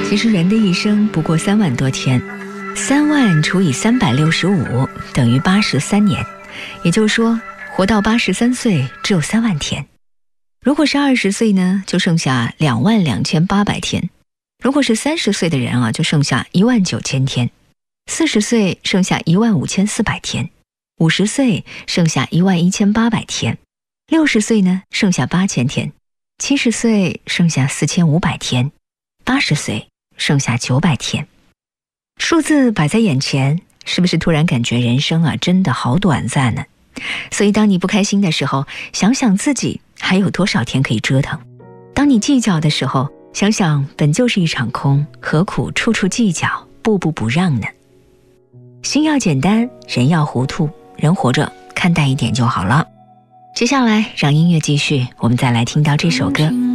其实人的一生不过3万多天，3万除以365等于83年，也就是说活到83岁只有3万天。如果是20岁呢，就剩下22800天；如果是30岁的人啊，就剩下19000天；40岁剩下15400天；50岁剩下11800天；60岁呢剩下8000天；70岁剩下4500天；80岁剩下900天。数字摆在眼前，是不是突然感觉人生啊真的好短暂呢？所以当你不开心的时候，想想自己还有多少天可以折腾；当你计较的时候，想想本就是一场空，何苦处处计较，步步不让呢？心要简单，人要糊涂，人活着看淡一点就好了。接下来让音乐继续，我们再来听到这首歌。